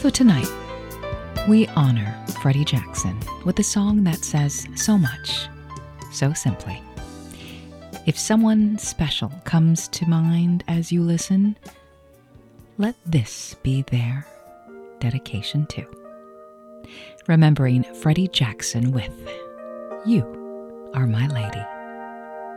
So tonight, we honor Freddie Jackson with a song that says so much, so simply. If someone special comes to mind as you listen, let this be their dedication too. Remembering Freddie Jackson with You Are My Lady.